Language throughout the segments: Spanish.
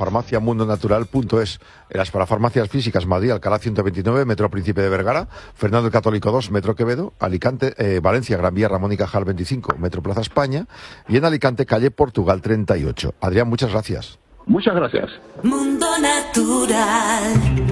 farmaciamundonatural.es. En las parafarmacias físicas, Madrid, Alcalá 129, Metro Príncipe de Vergara, Fernando el Católico 2, Metro Quevedo, Alicante, Valencia, Gran Vía, Ramón y Cajal 25, Metro Plaza España, y en Alicante, calle Portugal 38. Adrián, muchas gracias. Muchas gracias. Mundo Natural.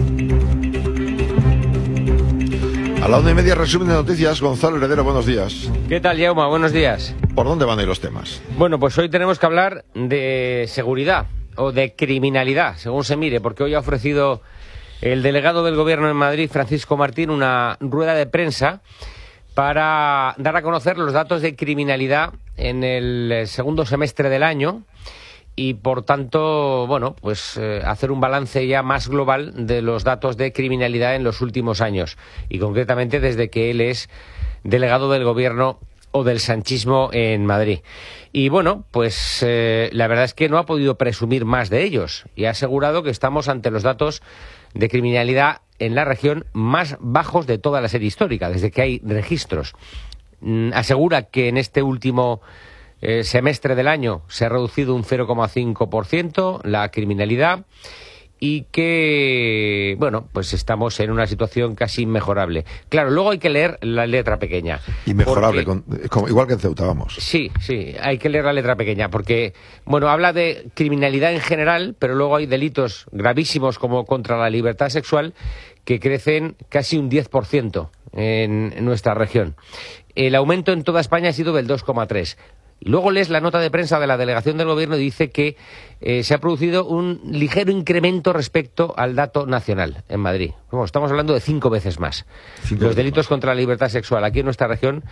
A la 1:30, resumen de noticias. Gonzalo Heredero, buenos días. ¿Qué tal, Jaume? Buenos días. ¿Por dónde van a ir los temas? Bueno, pues hoy tenemos que hablar de seguridad o de criminalidad, según se mire, porque hoy ha ofrecido el delegado del Gobierno en Madrid, Francisco Martín, una rueda de prensa para dar a conocer los datos de criminalidad en el segundo semestre del año y, por tanto, bueno, pues hacer un balance ya más global de los datos de criminalidad en los últimos años y, concretamente, desde que él es delegado del Gobierno o del sanchismo en Madrid. Y, bueno, pues la verdad es que no ha podido presumir más de ellos y ha asegurado que estamos ante los datos de criminalidad en la región más bajos de toda la serie histórica, desde que hay registros. Asegura que en este último semestre del año se ha reducido un 0,5% la criminalidad y que, bueno, pues estamos en una situación casi inmejorable. Claro, luego hay que leer la letra pequeña. Inmejorable, igual que en Ceuta, vamos. Sí, hay que leer la letra pequeña, porque, bueno, habla de criminalidad en general, pero luego hay delitos gravísimos como contra la libertad sexual que crecen casi un 10% en nuestra región. El aumento en toda España ha sido del 2,3%. Y luego lees la nota de prensa de la delegación del Gobierno y dice que se ha producido un ligero incremento respecto al dato nacional en Madrid. Bueno, estamos hablando de 5 veces más. Los delitos contra la libertad sexual aquí en nuestra región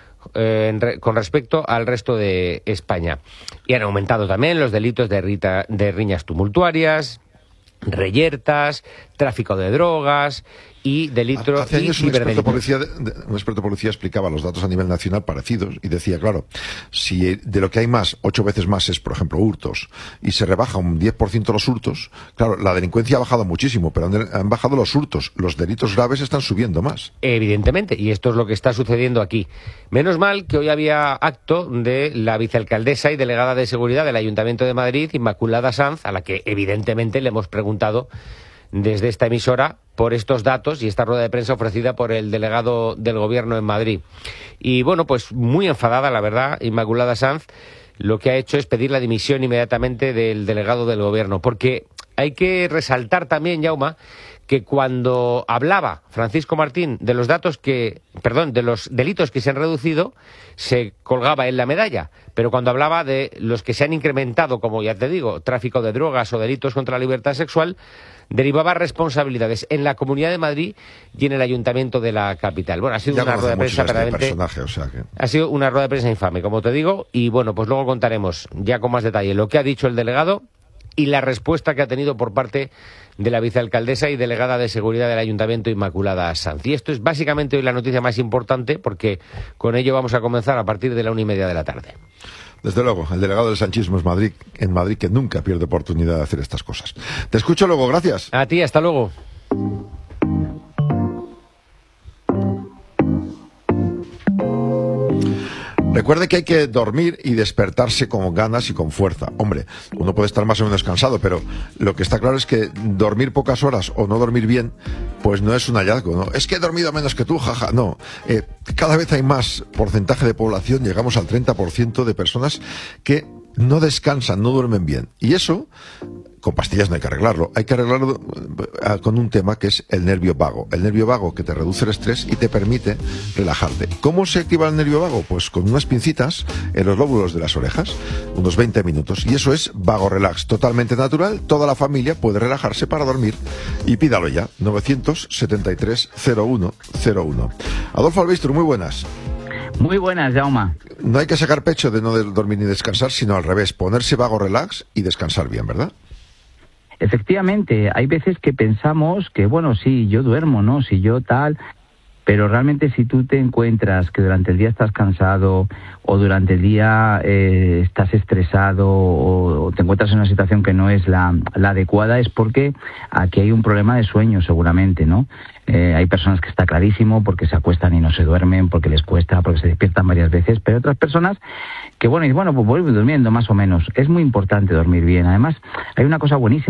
con respecto al resto de España. Y han aumentado también los delitos de riñas tumultuarias, reyertas, tráfico de drogas y delitos Hace años un experto ciberdelitos. policía explicaba los datos a nivel nacional parecidos y decía, claro, si de lo que hay más, 8 veces más es, por ejemplo, hurtos, y se rebaja un 10% los hurtos, claro, la delincuencia ha bajado muchísimo, pero han bajado los hurtos. Los delitos graves están subiendo más. Evidentemente, y esto es lo que está sucediendo aquí. Menos mal que hoy había acto de la vicealcaldesa y delegada de seguridad del Ayuntamiento de Madrid, Inmaculada Sanz, a la que evidentemente le hemos preguntado desde esta emisora por estos datos y esta rueda de prensa ofrecida por el delegado del Gobierno en Madrid. Y bueno, pues muy enfadada, la verdad, Inmaculada Sanz, lo que ha hecho es pedir la dimisión inmediatamente del delegado del Gobierno, porque hay que resaltar también, Jaume, que cuando hablaba Francisco Martín de los de los delitos que se han reducido, se colgaba en la medalla, pero cuando hablaba de los que se han incrementado, como ya te digo, tráfico de drogas o delitos contra la libertad sexual, derivaba responsabilidades en la Comunidad de Madrid y en el Ayuntamiento de la capital. Bueno, ha sido una rueda de prensa verdaderamente... Ha sido una rueda de prensa infame, como te digo, y bueno, pues luego contaremos ya con más detalle lo que ha dicho el delegado y la respuesta que ha tenido por parte de la vicealcaldesa y delegada de seguridad del Ayuntamiento, Inmaculada Sanz. Y esto es básicamente hoy la noticia más importante, porque con ello vamos a comenzar a partir de la 1:30 de la tarde. Desde luego, el delegado del sanchismo es en Madrid, que nunca pierde oportunidad de hacer estas cosas. Te escucho luego, gracias. A ti, hasta luego. Recuerde que hay que dormir y despertarse con ganas y con fuerza. Hombre, uno puede estar más o menos cansado, pero lo que está claro es que dormir pocas horas o no dormir bien, pues no es un hallazgo, ¿no? Es que he dormido menos que tú, jaja. No, cada vez hay más porcentaje de población, llegamos al 30% de personas que no descansan, no duermen bien. Y eso, con pastillas no hay que arreglarlo con un tema que es el nervio vago. El nervio vago que te reduce el estrés y te permite relajarte. ¿Cómo se activa el nervio vago? Pues con unas pincitas en los lóbulos de las orejas, unos 20 minutos. Y eso es Vago Relax, totalmente natural. Toda la familia puede relajarse para dormir. Y pídalo ya, 973-0101. Adolfo Albistro, muy buenas. Muy buenas, Jaume. No hay que sacar pecho de no dormir ni descansar, sino al revés, ponerse Vago Relax y descansar bien, ¿verdad? Efectivamente, hay veces que pensamos que, bueno, sí, yo duermo, ¿no? Si yo tal... Pero realmente si tú te encuentras que durante el día estás cansado o durante el día estás estresado o te encuentras en una situación que no es la adecuada, es porque aquí hay un problema de sueño seguramente, ¿no? Hay personas que está clarísimo porque se acuestan y no se duermen, porque les cuesta, porque se despiertan varias veces, pero otras personas que, pues vuelven durmiendo más o menos. Es muy importante dormir bien. Además, hay una cosa buenísima.